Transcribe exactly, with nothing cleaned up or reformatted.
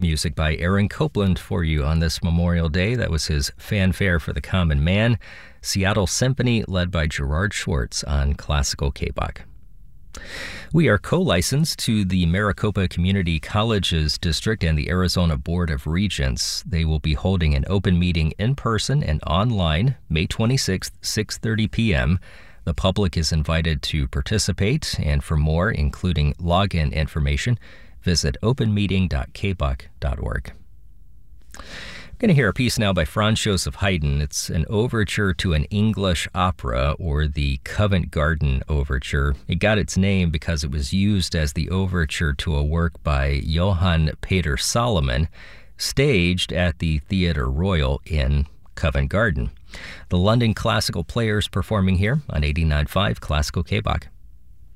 Music by Aaron Copland for you on this Memorial Day. That was his Fanfare for the Common Man. Seattle Symphony, led by Gerard Schwartz on Classical K-Bach. We are co-licensed to the Maricopa Community Colleges District and the Arizona Board of Regents. They will be holding an open meeting in person and online May twenty-sixth, six thirty p.m. The public is invited to participate, and for more, including login information, visit open meeting dot k bach dot org. We're going to hear a piece now by Franz Joseph Haydn. It's an overture to an English opera, or the Covent Garden Overture. It got its name because it was used as the overture to a work by Johann Peter Solomon, staged at the Theatre Royal in Covent Garden. The London Classical Players performing here on eighty-nine point five Classical K-Bach.